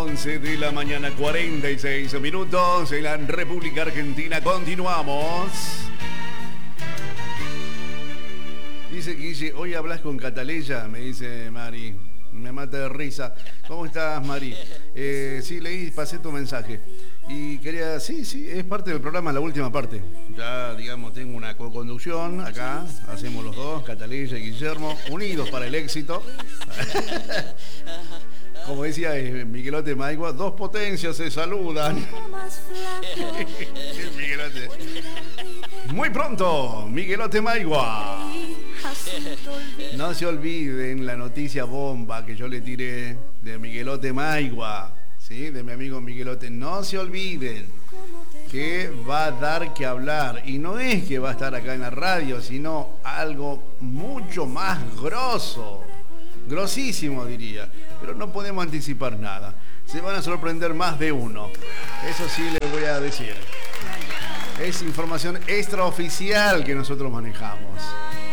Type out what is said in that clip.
11 de la mañana, 46 minutos en la República Argentina. Continuamos. Dice Guille, hoy hablas con Cataleya, me dice Mari. Me mata de risa. ¿Cómo estás, Mari? Sí, leí, pasé tu mensaje. Y quería, sí, es parte del programa, la última parte. Ya, digamos, tengo una co-conducción acá. Hacemos los dos, Cataleya y Guillermo, unidos para el éxito. Como decía Miguelote Maigua, dos potencias se saludan. Miguelote. Muy pronto, Miguelote Maigua. No se olviden la noticia bomba que yo le tiré de Miguelote Maigua, ¿sí? De mi amigo Miguelote. No se olviden que va a dar que hablar. Y no es que va a estar acá en la radio, sino algo mucho más grosso. Grosísimo, diría. Pero no podemos anticipar nada. Se van a sorprender más de uno. Eso sí les voy a decir. Es información extraoficial que nosotros manejamos.